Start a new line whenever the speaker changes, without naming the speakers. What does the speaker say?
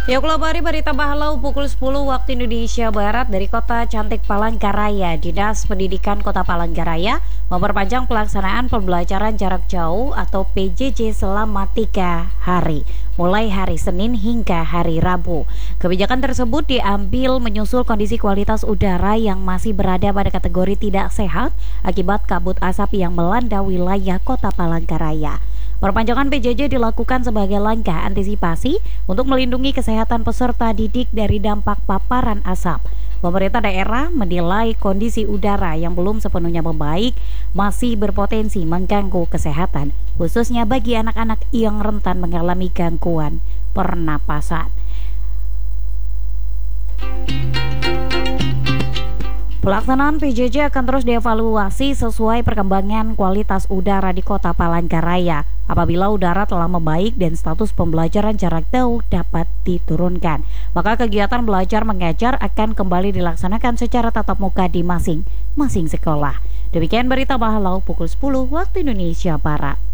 Ya, hari berita Bahalau pukul 10 waktu Indonesia Barat dari Kota Cantik Palangkaraya. Dinas Pendidikan Kota Palangkaraya memperpanjang pelaksanaan pembelajaran jarak jauh atau PJJ selama 3 hari, mulai hari Senin hingga hari Rabu. Kebijakan tersebut diambil menyusul kondisi kualitas udara yang masih berada pada kategori tidak sehat akibat kabut asap yang melanda wilayah Kota Palangkaraya. Perpanjangan PJJ dilakukan sebagai langkah antisipasi untuk melindungi kesehatan peserta didik dari dampak paparan asap. Pemerintah daerah menilai kondisi udara yang belum sepenuhnya membaik masih berpotensi mengganggu kesehatan, khususnya bagi anak-anak yang rentan mengalami gangguan pernapasan. Pelaksanaan PJJ akan terus dievaluasi sesuai perkembangan kualitas udara di Kota Palangkaraya. Apabila udara telah membaik dan status pembelajaran jarak jauh dapat diturunkan, maka kegiatan belajar mengajar akan kembali dilaksanakan secara tatap muka di masing-masing sekolah. Demikian berita Bahalau pukul 10 waktu Indonesia Barat.